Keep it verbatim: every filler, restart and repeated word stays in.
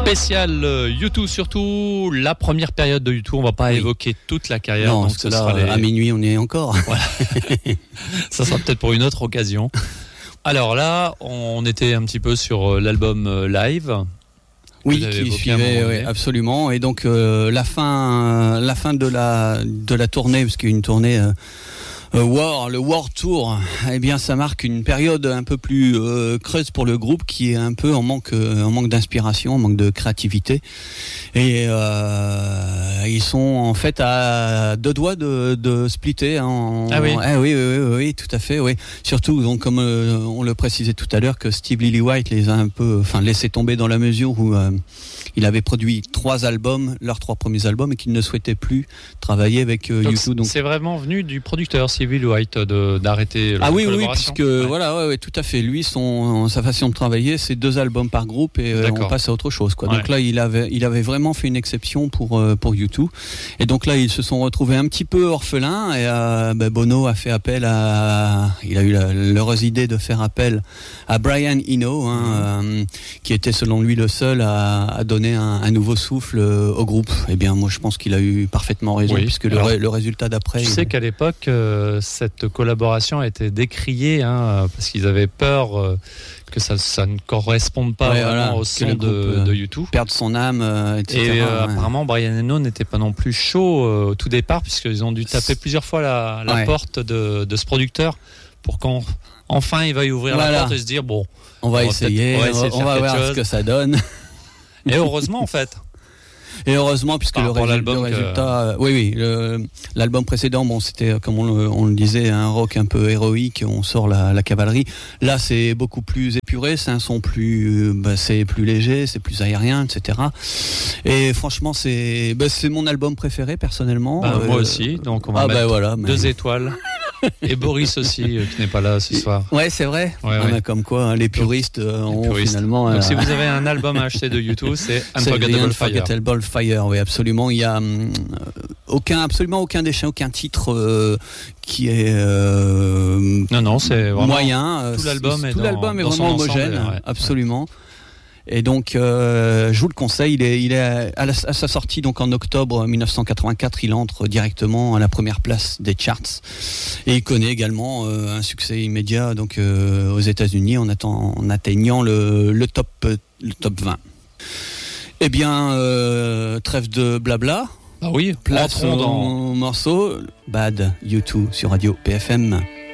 Spécial euh, U deux, surtout la première période de U deux. On va pas oui. évoquer toute la carrière. Non, donc parce que là, les... à minuit, on y est encore. Voilà. Ça sera peut-être pour une autre occasion. Alors là, on était un petit peu sur l'album live. Oui, qui suivait, oui, absolument. Et donc euh, la fin, la fin de la de la tournée, parce qu'il y a une tournée. Euh, War, le War Tour, eh bien ça marque une période un peu plus euh, creuse pour le groupe qui est un peu en manque, euh, en manque d'inspiration, en manque de créativité. Et euh, ils sont en fait à deux doigts de, de splitter. Hein, en, ah oui. Eh oui, oui, oui, oui, tout à fait. Oui. Surtout, donc comme euh, on le précisait tout à l'heure, que Steve Lillywhite les a un peu, enfin laissé tomber dans la mesure où euh, il avait produit trois albums, leurs trois premiers albums, et qu'il ne souhaitait plus travailler avec euh, U deux. Donc c'est vraiment venu du producteur Steve Lillywhite de d'arrêter la ah oui collaboration. oui puisque ouais. voilà ouais, ouais, tout à fait, lui son sa façon de travailler c'est deux albums par groupe et euh, on passe à autre chose quoi. Ouais. Donc là il avait il avait vraiment fait une exception pour euh, pour U deux et donc là ils se sont retrouvés un petit peu orphelins et euh, bah, Bono a fait appel à il a eu la, l'heureuse idée de faire appel à Brian Eno hein, mmh. euh, qui était selon lui le seul à, à donner un, un nouveau souffle euh, au groupe. Et eh bien moi je pense qu'il a eu parfaitement raison oui. puisque Alors, le, le résultat d'après tu il... sais qu'à l'époque euh, cette collaboration a été décriée hein, parce qu'ils avaient peur euh, que ça, ça ne corresponde pas ouais, vraiment voilà, au son de, euh, de U deux. Perdre son âme, euh, et cetera. Et euh, ouais. apparemment, Brian Eno n'était pas non plus chaud euh, au tout départ, puisqu'ils ont dû taper plusieurs fois la, la ouais. porte de, de ce producteur pour qu'enfin il veuille ouvrir voilà. la porte et se dire bon, on va on essayer, on va, essayer on va voir chose. ce que ça donne. Et heureusement, en fait. Et heureusement, puisque le, ré- le résultat, euh, oui, oui, le, l'album précédent, bon, c'était comme on le, on le disait, un rock un peu héroïque. On sort la, la cavalerie. Là, c'est beaucoup plus épuré, c'est un son plus, bah, c'est plus léger, c'est plus aérien, et cetera. Et franchement, c'est, bah, c'est mon album préféré personnellement. Bah, euh, moi aussi, donc on va ah, mettre bah, voilà, mais... deux étoiles. Et Boris aussi, euh, qui n'est pas là ce soir. Ouais, c'est vrai. Ouais, on ouais. a comme quoi hein, les puristes euh, ont les puristes. finalement. Donc euh... si vous avez un album à acheter de U deux, c'est Unforgettable Fire. Unforgettable Fire, oui, absolument. Il y a euh, aucun, absolument aucun déchet, aucun titre euh, qui est euh, non, non, c'est vraiment moyen. Tout l'album c'est, est tout dans, l'album est dans vraiment homogène, ensemble, ouais. absolument. Ouais. Et donc, euh, je vous le conseille. Il est, il est à, la, à sa sortie, donc en octobre dix-neuf cent quatre-vingt-quatre, il entre directement à la première place des charts. Et il connaît également euh, un succès immédiat, donc euh, aux États-Unis, en, attend, en atteignant le, le top, le top vingt. Eh bien, euh, trêve de blabla. Ah oui, place au dans... morceau Bad U deux sur Radio P F M.